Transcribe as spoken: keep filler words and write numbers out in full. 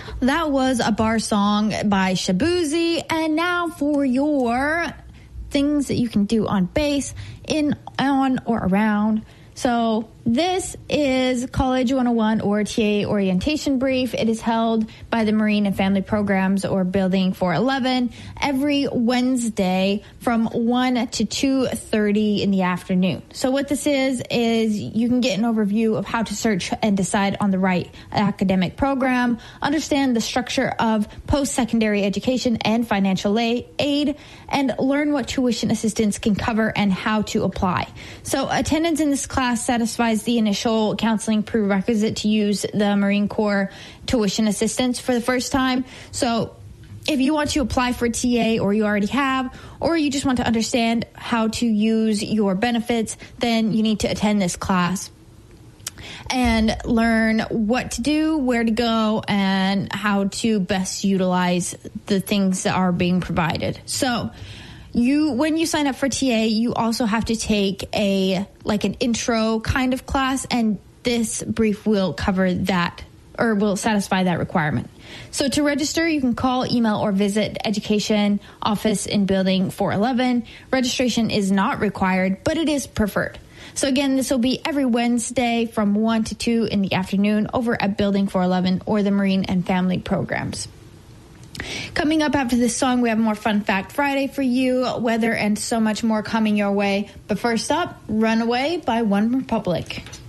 That was a bar song by Shabuzi. And now for your things that you can do on base, in, on, or around. So this is College one oh one or T A orientation brief. It is held by the Marine and Family Programs or Building four eleven every Wednesday from one to two thirty in the afternoon. So what this is, is you can get an overview of how to search and decide on the right academic program, understand the structure of post-secondary education and financial aid, and learn what tuition assistance can cover and how to apply. So attendance in this class satisfies the initial counseling prerequisite to use the Marine Corps tuition assistance for the first time. So if you want to apply for T A, or you already have, or you just want to understand how to use your benefits, then you need to attend this class and learn what to do, where to go, and how to best utilize the things that are being provided. So You, when you sign up for T A, you also have to take a, like an intro kind of class, and this brief will cover that, or will satisfy that requirement. So to register, you can call, email, or visit Education Office in Building four eleven. Registration is not required, but it is preferred. So again, this will be every Wednesday from one to two in the afternoon over at Building four eleven or the Marine and Family Programs. Coming up after this song, we have more Fun Fact Friday for you, weather, and so much more coming your way. But first up, Runaway by One Republic.